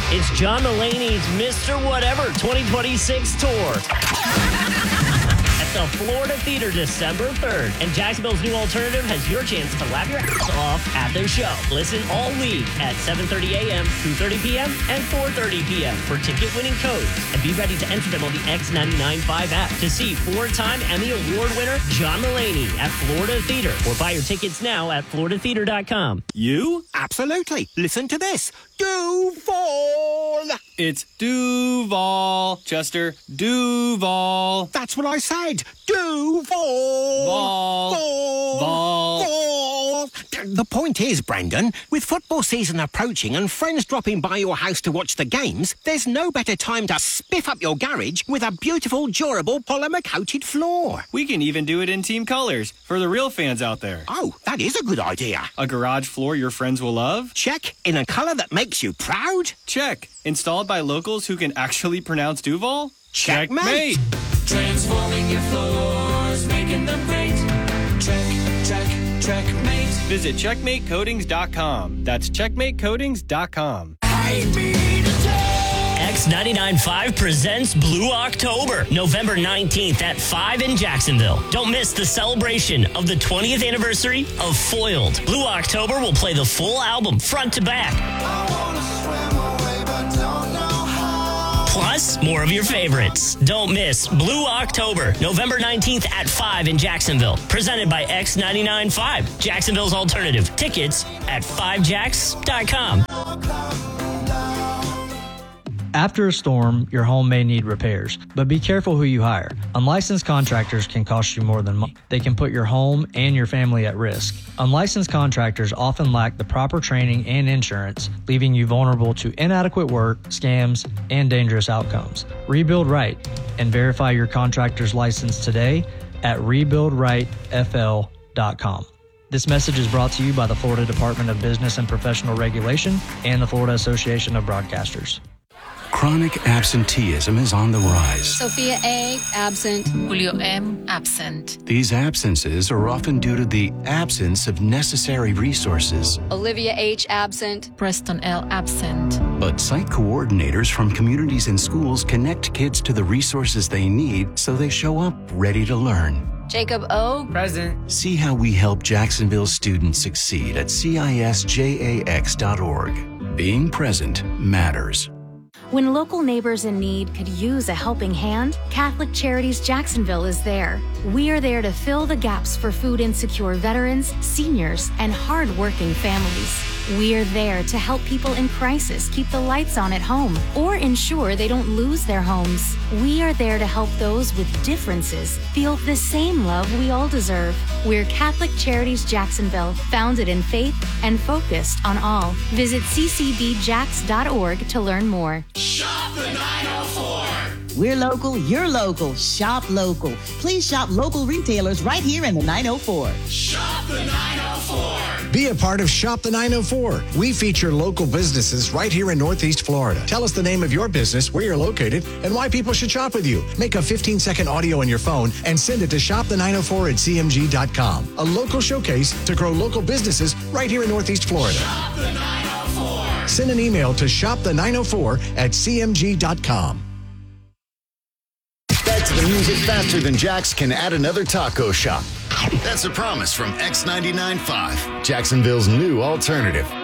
It's John Mulaney's Mr. Whatever 2026 tour. At the Florida Theater December 3rd. And Jacksonville's New Alternative has your chance to laugh your ass off at the show. Listen all week at 7:30 a.m., 2:30 p.m., and 4:30 p.m. for ticket-winning codes. And be ready to enter them on the X995 app to see four-time Emmy Award winner John Mulaney at Florida Theater. Or buy your tickets now at floridatheater.com. You? Absolutely. Listen to this. Duval. It's Duval, Chester. Duval. That's what I said. Duval. Vol. The point is, Brendan, with football season approaching and friends dropping by your house to watch the games, there's no better time to spiff up your garage with a beautiful, durable, polymer-coated floor. We can even do it in team colors for the real fans out there. Oh, that is a good idea. A garage floor your friends will love? Check. In a color that makes you proud? Check. Installed by locals who can actually pronounce Duval? Checkmate. Transforming your floors, making them great. Checkmate. Visit checkmatecoatings.com. That's checkmatecoatings.com. X99.5 presents Blue October, November 19th at 5 in Jacksonville. Don't miss the celebration of the 20th anniversary of Foiled. Blue October will play the full album front to back. Plus, more of your favorites. Don't miss Blue October, November 19th at 5 in Jacksonville. Presented by X99.5, Jacksonville's alternative. Tickets at 5jacks.com. After a storm, your home may need repairs, but be careful who you hire. Unlicensed contractors can cost you more than money. They can put your home and your family at risk. Unlicensed contractors often lack the proper training and insurance, leaving you vulnerable to inadequate work, scams, and dangerous outcomes. Rebuild right and verify your contractor's license today at rebuildrightfl.com. This message is brought to you by the Florida Department of Business and Professional Regulation and the Florida Association of Broadcasters. Chronic absenteeism is on the rise. Sophia A, absent. Julio M, absent. These absences are often due to the absence of necessary resources. Olivia H, absent. Preston L, absent. But site coordinators from communities and schools connect kids to the resources they need so they show up ready to learn. Jacob O, Present. See how we help Jacksonville students succeed at CISJAX.org. Being present matters. When local neighbors in need could use a helping hand, Catholic Charities Jacksonville is there. We are there to fill the gaps for food insecure veterans, seniors, and hard-working families. We are there to help people in crisis keep the lights on at home or ensure they don't lose their homes. We are there to help those with differences feel the same love we all deserve. We're Catholic Charities Jacksonville, founded in faith and focused on all. Visit ccbjax.org to learn more. Shop the 904. We're local, you're local. Shop local. Please shop local retailers right here in the 904. Shop the 904. Be a part of Shop the 904. We feature local businesses right here in Northeast Florida. Tell us the name of your business, where you're located, and why people should shop with you. Make a 15-second audio on your phone and send it to shopthe904@cmg.com. A local showcase to grow local businesses right here in Northeast Florida. Shop the 904. Send an email to shopthe904@cmg.com. That's the music faster than Jax can add another taco shop. That's a promise from X99.5, Jacksonville's new alternative.